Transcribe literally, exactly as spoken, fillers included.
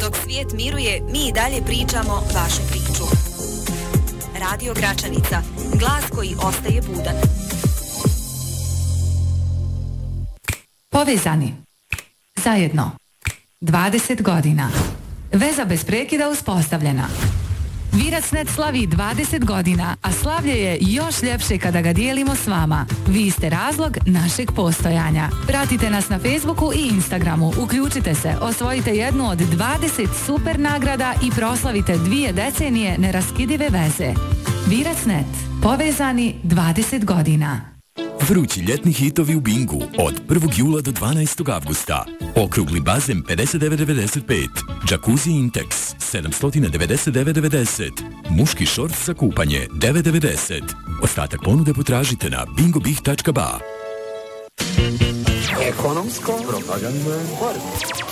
Dok svijet miruje, mi i dalje pričamo vašu priču. Radio Gračanica, glas koji ostaje budan. Povezani. Zajedno. dvadeset godina. Veza bez prekida uspostavljena. Viracnet slavi dvadeset godina, a slavlje je još ljepše kada ga dijelimo s vama. Vi ste razlog našeg postojanja. Pratite nas na Facebooku i Instagramu, uključite se, osvojite jednu od dvadeset super nagrada i proslavite dvije decenije neraskidive veze. Viracnet. Povezani dvadeset godina. Vrući ljetni hitovi u Bingu od prvog jula do dvanaestog avgusta. Okrugli bazen pedeset devet devedeset pet, Jacuzzi Intex sedamsto devedeset devet devedeset, muški šort za kupanje devet devedeset. Ostatak ponude potražite na bingobih tačka ba. Ekonomsko propagandno.